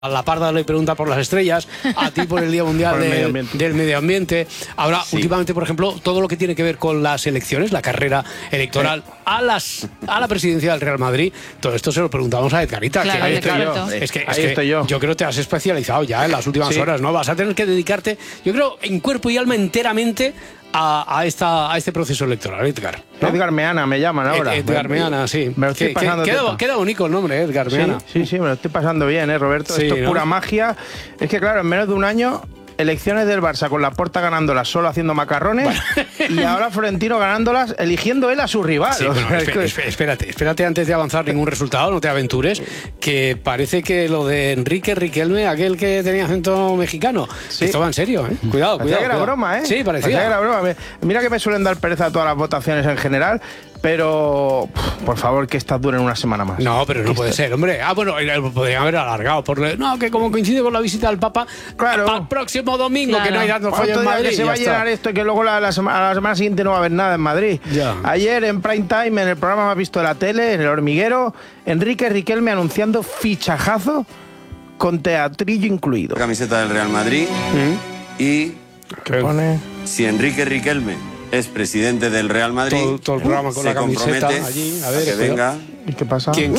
A la Parda le pregunta por las estrellas, a ti por el Día Mundial del Medio Ambiente. Ahora, últimamente, por ejemplo, todo lo que tiene que ver con las elecciones, la carrera electoral a la presidencia del Real Madrid, todo esto se lo preguntamos a Edgarita. Claro, que estoy yo. Yo creo que te has especializado ya en las últimas horas, ¿no? Vas a tener que dedicarte, yo creo, en cuerpo y alma enteramente a este proceso electoral, Edgar, ¿no? Edgar Meana me llaman ahora. Edgar Meana, sí. Me lo estoy pasando. Queda bonito el nombre, Edgar Meana. Sí, me lo estoy pasando bien, Roberto. Sí, esto es ¿no? pura magia. Es que, claro, en menos de un año, elecciones del Barça con Laporta ganándolas solo haciendo macarrones y ahora Florentino ganándolas eligiendo él a su rival. Sí, bueno, espérate antes de avanzar ningún resultado, no te aventures, que parece que lo de Enrique Riquelme, aquel que tenía acento mexicano, esto va en serio, ¿eh? Cuidado. Que era broma, ¿eh? Sí, parecía. Que era broma. Mira que me suelen dar pereza todas las votaciones en general, pero por favor, que estas duren una semana más. No, pero no puede ser, hombre. Bueno, podrían haber alargado. No, que como coincide con la visita del Papa, claro, para el próximo domingo, que no hay tanto fallo en Madrid. Que se va a llenar esto y que luego a la semana siguiente no va a haber nada en Madrid. Ya. Ayer en prime time, en el programa más visto de la tele, en El Hormiguero, Enrique Riquelme anunciando fichajazo con teatrillo incluido. Camiseta del Real Madrid y ¿Qué pone? Si Enrique Riquelme es presidente del Real Madrid, todo el programa con la camiseta allí, a ver, que venga. ¿Y qué pasa? ¿Quién?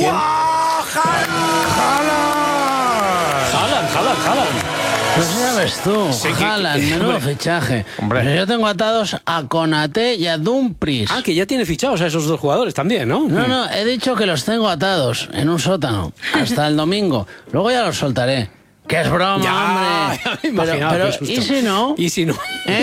Haaland. Pues ya ves tú, Haaland, menudo fichaje. Hombre. Yo tengo atados a Konaté y a Dumfries. Ah, que ya tiene fichados a esos dos jugadores también, ¿no? No, he dicho que los tengo atados en un sótano hasta el domingo. Luego ya los soltaré. Que es broma, hombre. Pero ¿y si no? ¿Y si no?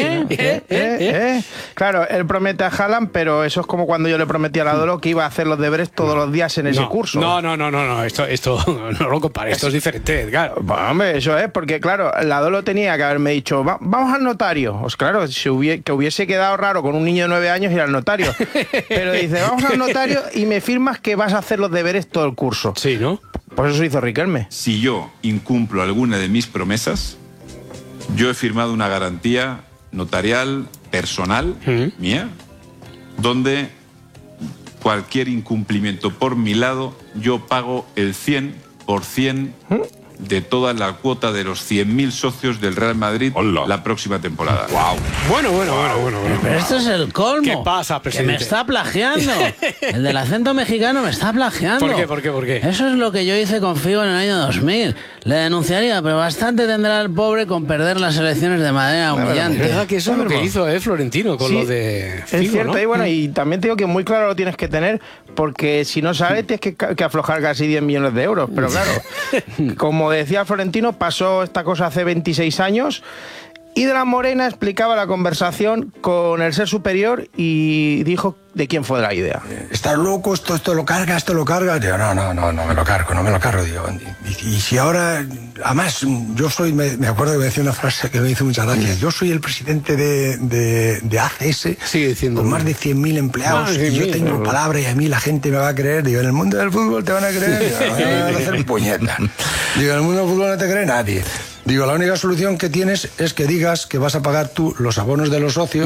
Claro, él promete a Haaland, pero eso es como cuando yo le prometí a la Dolo que iba a hacer los deberes todos los días en ese curso. No, esto no lo compares, esto es diferente, Edgar. Bueno, hombre, eso es, porque claro, la Dolo tenía que haberme dicho, vamos al notario. Pues claro, que hubiese quedado raro con un niño de 9 años ir al notario. Pero dice, vamos al notario y me firmas que vas a hacer los deberes todo el curso. Sí, ¿no? Pues eso hizo Riquelme. Si yo incumplo alguna de mis promesas, yo he firmado una garantía notarial personal mía, donde cualquier incumplimiento por mi lado, yo pago el 100% de toda la cuota de los 100.000 socios del Real Madrid la próxima temporada. ¡Wow! Bueno. Pero esto es el colmo. ¿Qué pasa, presidente? Que me está plagiando. El del acento mexicano me está plagiando. ¿Por qué? Eso es lo que yo hice con Figo en el año 2000. Le denunciaría, pero bastante tendrá el pobre con perder las elecciones de manera humillante. Es verdad que eso es lo que hizo Florentino con lo de Figo, es cierto, ¿no? y también te digo que muy claro lo tienes que tener, porque si no sale tienes que aflojar casi 10 millones de euros. Pero claro, como decía Florentino, pasó esta cosa hace 26 años. Y de la Morena explicaba la conversación con el ser superior y dijo de quién fue la idea. ¿Estás loco? ¿Esto lo cargas? ¿Esto lo cargas? Digo, no me lo cargo. Digo, y si ahora... Además, yo soy... Me acuerdo que me decía una frase que me hizo muchas gracias. Yo soy el presidente de ACS, sigue diciendo, con más de 100.000 empleados. Y yo tengo palabra y a mí la gente me va a creer. Digo, en el mundo del fútbol te van a creer. Digo, van a hacer puñeta. Digo, en el mundo del fútbol no te cree nadie. Digo, la única solución que tienes es que digas que vas a pagar tú los abonos de los socios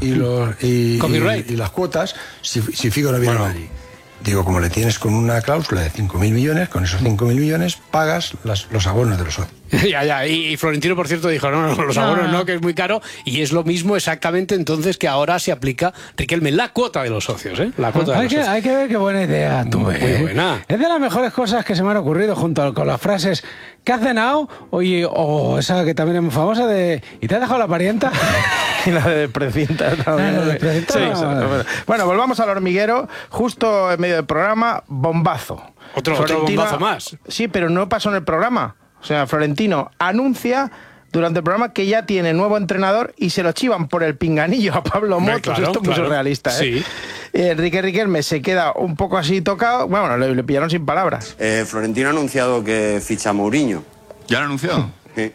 y las cuotas si Figo no viene a Madrid. Digo, como le tienes con una cláusula de 5.000 millones, con esos 5.000 millones pagas los abonos de los socios. Ya. Y Florentino, por cierto, dijo, no, los abonos no, que es muy caro. Y es lo mismo exactamente entonces que ahora se aplica, Riquelme, la cuota de los socios, ¿eh? La cuota de los socios. Hay que ver qué buena idea tuve. Muy buena. Es de las mejores cosas que se me han ocurrido junto con las frases ¿qué has cenado? O esa que también es muy famosa de ¿y te has dejado la parienta? Y la de precinta también. Bueno, volvamos al Hormiguero. Justo en medio del programa, bombazo. Otro bombazo más. Sí, pero no pasó en el programa. O sea, Florentino anuncia durante el programa que ya tiene nuevo entrenador y se lo chivan por el pinganillo a Pablo Motos. Esto es muy surrealista, ¿eh? Sí. Enrique Riquelme se queda un poco así tocado. Bueno, le pillaron sin palabras. Florentino ha anunciado que ficha a Mourinho. ¿Ya lo ha anunciado? Sí.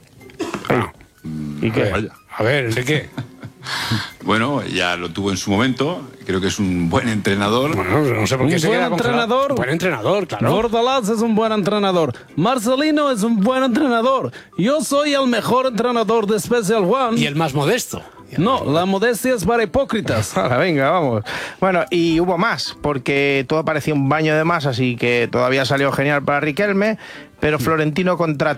¿Y qué? Vaya. A ver, Enrique. Bueno, ya lo tuvo en su momento. Creo que es un buen entrenador. Bueno, no sé por qué se queda congelado. Buen entrenador, claro. Bordalás es un buen entrenador. Marcelino es un buen entrenador. Yo soy el mejor entrenador de Special One. Y el más modesto. No, la modestia es para hipócritas. Ahora, venga, vamos. Bueno, y hubo más, porque todo parecía un baño de masas y que todavía salió genial para Riquelme, pero Florentino contrató